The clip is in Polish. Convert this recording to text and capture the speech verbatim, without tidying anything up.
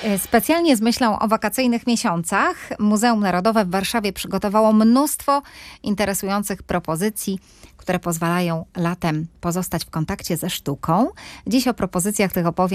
Specjalnie z myślą o wakacyjnych miesiącach Muzeum Narodowe w Warszawie przygotowało mnóstwo interesujących propozycji, które pozwalają latem pozostać w kontakcie ze sztuką. Dziś o propozycjach tych opowiem